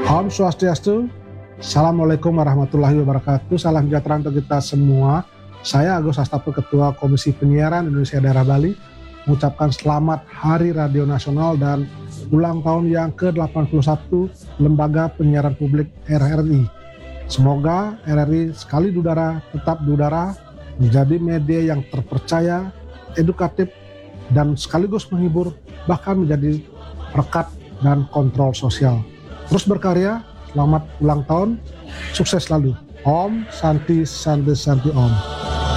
Om Swastiastu, Assalamualaikum warahmatullahi wabarakatuh. Salam sejahtera untuk kita semua. Saya Agus Astapo, Ketua Komisi Penyiaran Indonesia Daerah Bali, mengucapkan selamat Hari Radio Nasional dan ulang tahun yang ke-81 Lembaga Penyiaran Publik RRI. Semoga RRI sekali di udara, tetap di udara, menjadi media yang terpercaya, edukatif, dan sekaligus menghibur, bahkan menjadi perekat dan kontrol sosial. Terus berkarya, selamat ulang tahun, sukses selalu. Om Santi Santi Santi Om.